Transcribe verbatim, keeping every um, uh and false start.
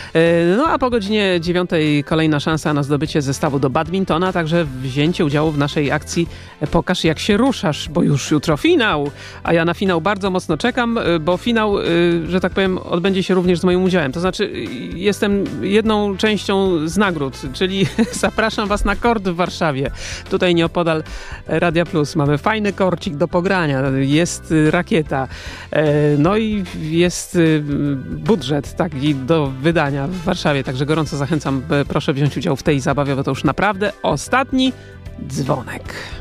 No a po godzinie dziewiątej kolejna szansa na zdobycie zestawu do badmintona, także wzięcie udziału w naszej akcji Pokaż jak się ruszasz, bo już jutro finał, a ja na finał bardzo mocno czekam, bo finał, że tak powiem, odbędzie się również z moim udziałem. To znaczy jestem jedną częścią z nagród, czyli zapraszam was na kort w Warszawie. Tutaj nieopodal Radia Plus mamy fajny korcik do pogrania, jest rakieta, no i jest budżet taki do wydania w Warszawie, także gorąco zachęcam, proszę wziąć udział w tej zabawie, bo to już naprawdę ostatni dzwonek.